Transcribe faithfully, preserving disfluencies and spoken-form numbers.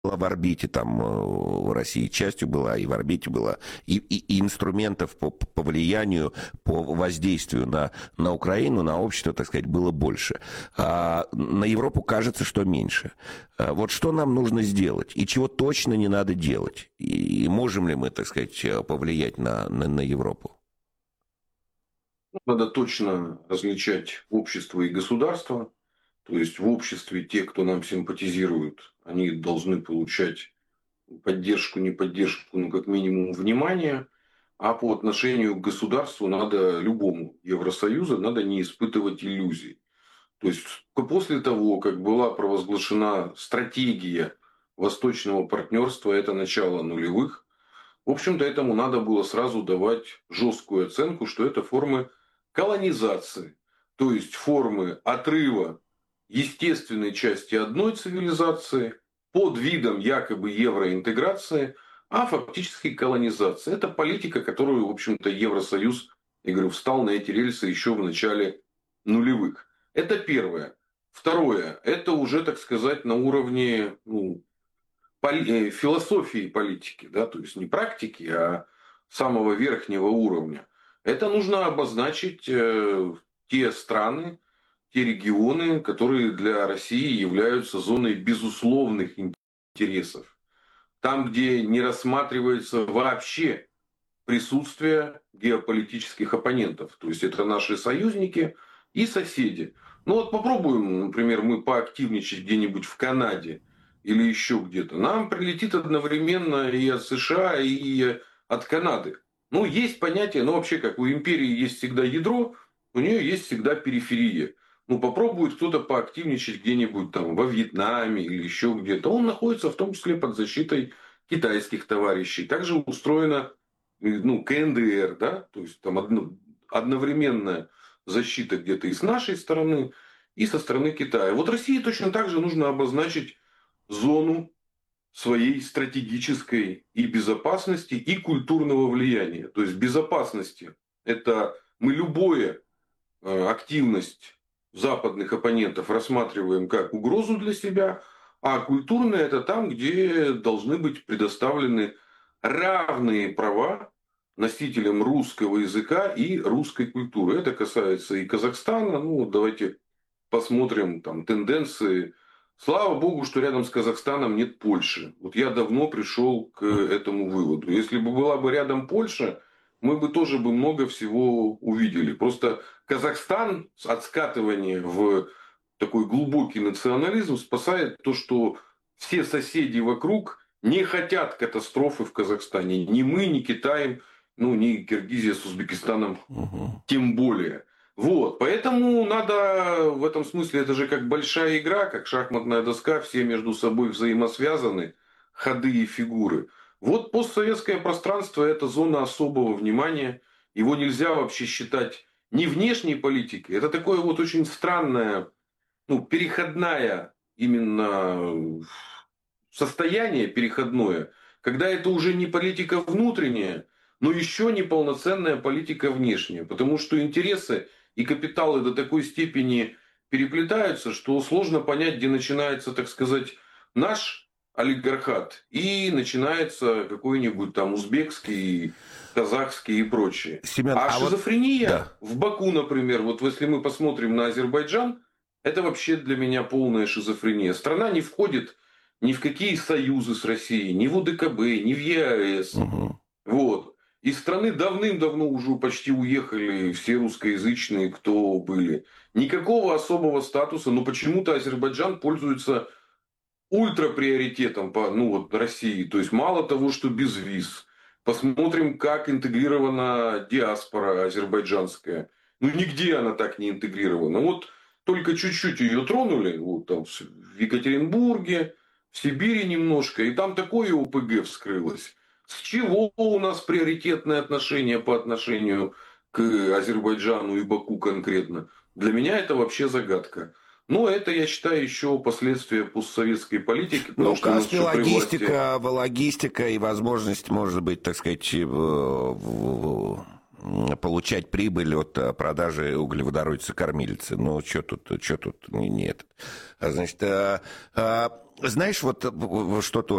в орбите, там в России частью была, и в орбите была, и, и, и инструментов по, по влиянию, по воздействию на, на Украину, на общество, так сказать, было больше. А на Европу кажется, что меньше. А вот что нам нужно сделать, и чего точно не надо делать? И, и можем ли мы, так сказать, повлиять на, на, на Европу? Надо точно различать общество и государство. То есть в обществе те, кто нам симпатизирует, они должны получать поддержку, не поддержку, но как минимум внимание. А по отношению к государству надо любому Евросоюзу, надо не испытывать иллюзий. То есть после того, как была провозглашена стратегия восточного партнерства, это начало нулевых, в общем-то, этому надо было сразу давать жесткую оценку, что это формы колонизации, то есть формы отрыва естественной части одной цивилизации под видом якобы евроинтеграции, а фактически колонизации. Это политика, которую, в общем-то, Евросоюз, я говорю, встал на эти рельсы еще в начале нулевых. Это первое. Второе. Это уже, так сказать, на уровне ну, философии политики, да, то есть не практики, а самого верхнего уровня. Это нужно обозначить э, те страны, те регионы, которые для России являются зоной безусловных интересов. Там, где не рассматривается вообще присутствие геополитических оппонентов. То есть это наши союзники и соседи. Ну вот попробуем, например, мы поактивничать где-нибудь в Канаде или еще где-то. Нам прилетит одновременно и от США, и от Канады. Ну, есть понятие, ну вообще, как у империи есть всегда ядро, у нее есть всегда периферия. Ну, попробует кто-то поактивничать где-нибудь там во Вьетнаме или еще где-то. Он находится в том числе под защитой китайских товарищей. Также устроена ну, КНДР, да, то есть там одно, одновременная защита где-то и с нашей стороны, и со стороны Китая. Вот России точно так же нужно обозначить зону своей стратегической и безопасности, и культурного влияния. То есть безопасности – это мы любое активность западных оппонентов рассматриваем как угрозу для себя, а культурная – это там, где должны быть предоставлены равные права носителям русского языка и русской культуры. Это касается и Казахстана. Ну, вот давайте посмотрим там тенденции. Слава богу, что рядом с Казахстаном нет Польши. Вот я давно пришел к этому выводу. Если бы была бы рядом Польша, мы бы тоже бы много всего увидели. Просто Казахстан от скатывания в такой глубокий национализм спасает то, что все соседи вокруг не хотят катастрофы в Казахстане. Ни мы, ни Китай, ну, ни Киргизия с Узбекистаном, угу. Тем более. Вот, поэтому надо в этом смысле, это же как большая игра, как шахматная доска, все между собой взаимосвязаны, ходы и фигуры. Вот постсоветское пространство – это зона особого внимания. Его нельзя вообще считать не внешней политикой. Это такое вот очень странное, ну, переходное именно состояние переходное, когда это уже не политика внутренняя, но еще не полноценная политика внешняя. Потому что интересы и капиталы до такой степени переплетаются, что сложно понять, где начинается, так сказать, наш олигархат и начинается какой-нибудь там узбекский, казахский и прочее. Семен, а а шизофрения вот... да. в Баку, например, вот если мы посмотрим на Азербайджан, это вообще для меня полная шизофрения. Страна не входит ни в какие союзы с Россией, ни в ОДКБ, ни в ЕАЭС. Угу. Вот. Из страны давным-давно уже почти уехали все русскоязычные, кто были. Никакого особого статуса, но почему-то Азербайджан пользуется ультраприоритетом по ну, вот, России. То есть мало того, что без виз. Посмотрим, как интегрирована диаспора азербайджанская. Ну, нигде она так не интегрирована. Вот только чуть-чуть ее тронули. Вот там в Екатеринбурге, в Сибири немножко. И там такое ОПГ вскрылось. С чего у нас приоритетное отношение по отношению к Азербайджану и Баку конкретно? Для меня это вообще загадка. Но это, я считаю, еще последствия постсоветской политики. Ну, Каспий, логистика, власти... логистика и возможность, может быть, так сказать, получать прибыль от продажи углеводородицы-кормилицы. Ну, что тут, что тут, не это. Значит, знаешь, вот что тоже